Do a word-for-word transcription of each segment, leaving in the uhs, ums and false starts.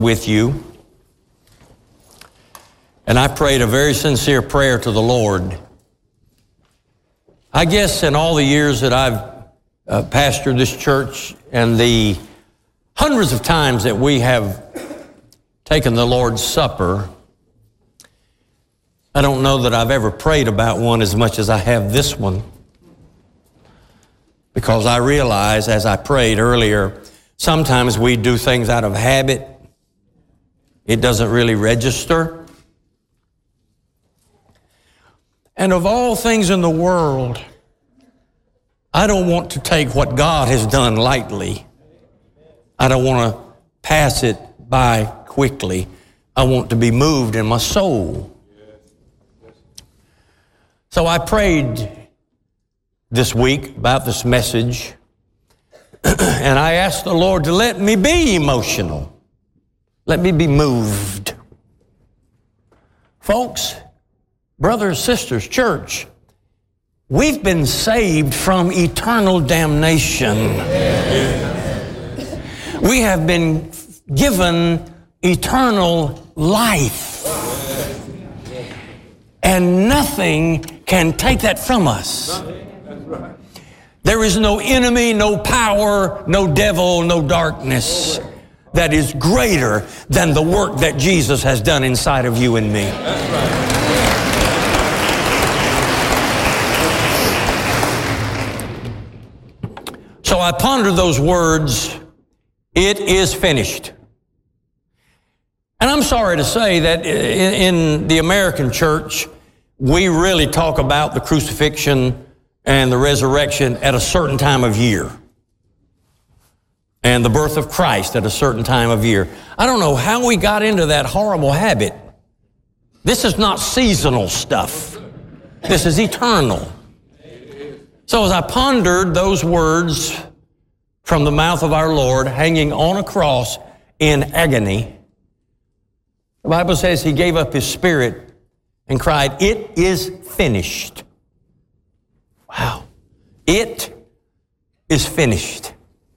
with you. And I prayed a very sincere prayer to the Lord. I guess in all the years that I've uh, pastored this church and the hundreds of times that we have taken the Lord's Supper, I don't know that I've ever prayed about one as much as I have this one. Because I realize, as I prayed earlier, sometimes we do things out of habit. It doesn't really register. And of all things in the world, I don't want to take what God has done lightly. I don't want to pass it by quickly. I want to be moved in my soul. So I prayed this week about this message, and I asked the Lord to let me be emotional. Let me be moved. Folks, brothers, sisters, church, we've been saved from eternal damnation. We have been given eternal life. And nothing can take that from us. There is no enemy, no power, no devil, no darkness that is greater than the work that Jesus has done inside of you and me. So I pondered those words, "It is finished." And I'm sorry to say that in, in the American church, we really talk about the crucifixion and the resurrection at a certain time of year. And the birth of Christ at a certain time of year. I don't know how we got into that horrible habit. This is not seasonal stuff. This is eternal. So as I pondered those words from the mouth of our Lord hanging on a cross in agony, the Bible says he gave up his spirit and cried, "It is finished." Wow. It is finished.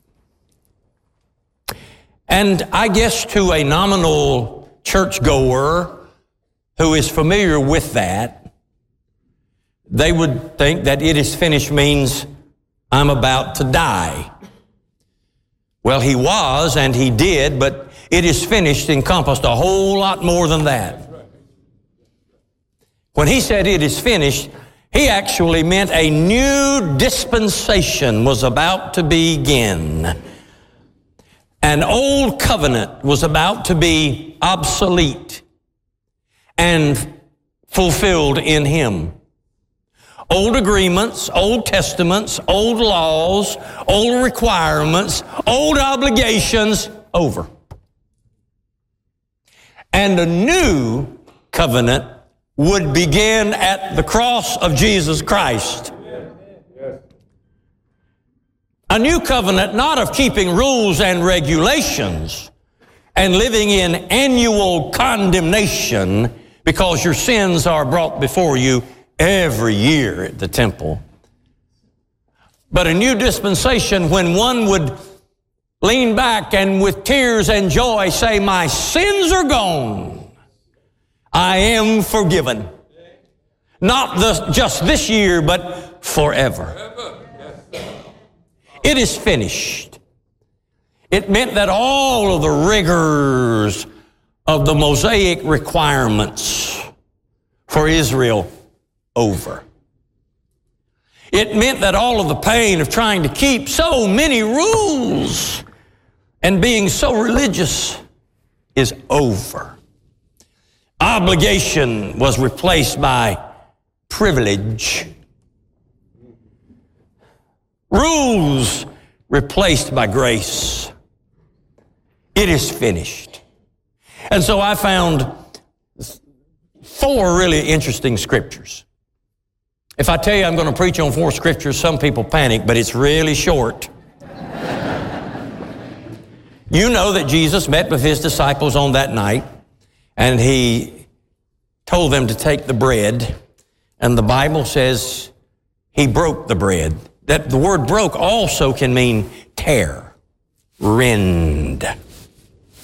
And I guess to a nominal churchgoer who is familiar with that, they would think that "it is finished" means I'm about to die. Well, he was and he did, but "it is finished" encompassed a whole lot more than that. When he said "it is finished," he actually meant a new dispensation was about to begin. An old covenant was about to be obsolete and fulfilled in him. Old agreements, old testaments, old laws, old requirements, old obligations, over. And a new covenant would begin at the cross of Jesus Christ. A new covenant, not of keeping rules and regulations and living in annual condemnation because your sins are brought before you every year at the temple. But a new dispensation when one would lean back and with tears and joy say, "My sins are gone. I am forgiven." Not the, just this year, but forever. It is finished. It meant that all of the rigors of the Mosaic requirements for Israel over. It meant that all of the pain of trying to keep so many rules and being so religious is over. Obligation was replaced by privilege. Rules replaced by grace. It is finished. And so I found four really interesting scriptures. If I tell you I'm going to preach on four scriptures, some people panic, but it's really short. You know that Jesus met with his disciples on that night, and he told them to take the bread, and the Bible says he broke the bread. That the word broke also can mean tear, rend.